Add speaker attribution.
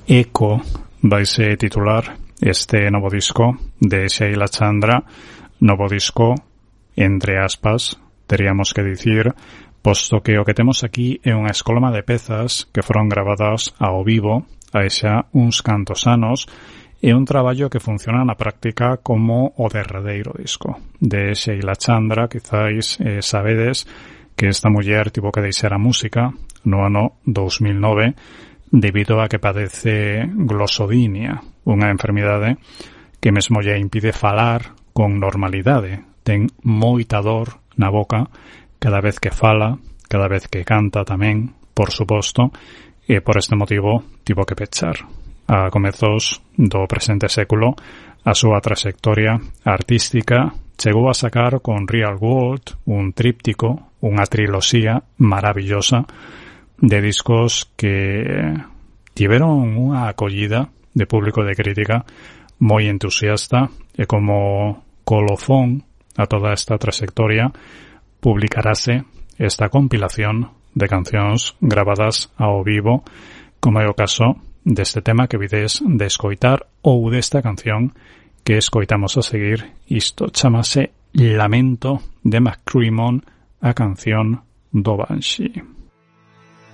Speaker 1: Eco vaise titular este novo disco de Sheila Chandra, novo disco entre aspas, teríamos que dicir, posto que o que temos aquí é unha escolma de pezas que foron gravadas ao vivo hai xa uns cantos anos e un traballo que funciona na práctica como o derradeiro disco de Sheila Chandra. Quizáis sabedes que esta muller tivo que deixar a música no ano 2009 debido a que padece glosodinia, unha enfermidade que mesmo lle impide falar con normalidade. Ten moita dor na boca cada vez que fala, cada vez que canta tamén, por suposto, e por este motivo tivo que pechar a comezos do presente século a súa trayectoria artística. Chegou a sacar con Real World un tríptico, unha triloxía maravillosa de discos que tiveron unha acollida de público de crítica moi entusiasta e como colofón a toda esta trayectoria publicarase esta compilación de cancións gravadas ao vivo, como é o caso deste tema que vides de escoitar ou desta canción que escoitamos a seguir. Isto chamase Lamento de McCrimmon, a canción do Banshee.